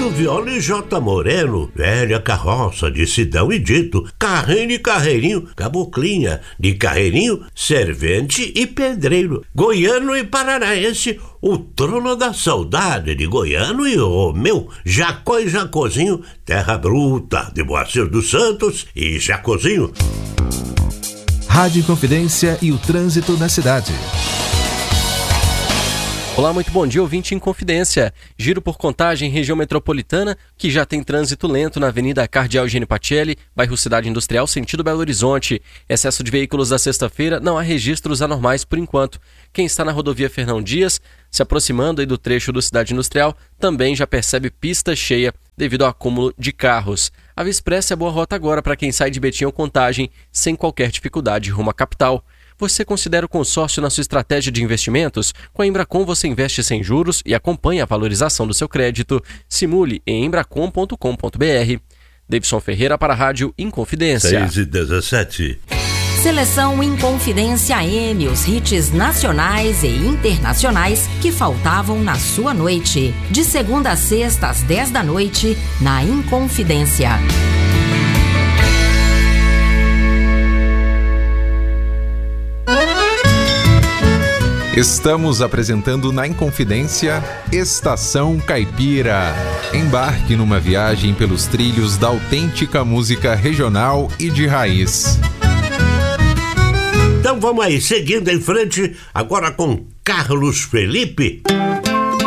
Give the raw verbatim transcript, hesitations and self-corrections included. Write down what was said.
Gil Viola e J. Moreno, Velha Carroça de Sidão e Dito, Carreiro e Carreirinho, Caboclinha de Carreirinho, Servente e Pedreiro, Goiano e Paranaense, O Trono da Saudade de Goiano e Romeu, Jacó e Jacozinho, Terra Bruta de Moacir dos Santos e Jacozinho. Rádio Inconfidência e o trânsito na cidade. Olá, muito bom dia, ouvinte Inconfidência. Giro por Contagem, região metropolitana, que já tem trânsito lento na Avenida Cardeal Eugênio Pacelli, bairro Cidade Industrial, sentido Belo Horizonte. Excesso de veículos da sexta-feira, não há registros anormais por enquanto. Quem está na rodovia Fernão Dias, se aproximando aí do trecho do Cidade Industrial, também já percebe pista cheia devido ao acúmulo de carros. A Via Expressa é boa rota agora para quem sai de Betim ou Contagem sem qualquer dificuldade rumo à capital. Você considera o consórcio na sua estratégia de investimentos? Com a Embracon você investe sem juros e acompanha a valorização do seu crédito. Simule em embracon ponto com ponto br. Davidson Ferreira para a Rádio Inconfidência. seis e dezessete. Seleção Inconfidência M, os hits nacionais e internacionais que faltavam na sua noite. De segunda a sexta às dez da noite, na Inconfidência. Estamos apresentando na Inconfidência Estação Caipira. Embarque numa viagem pelos trilhos da autêntica música regional e de raiz. Então vamos aí, seguindo em frente, agora com Carlos Felipe.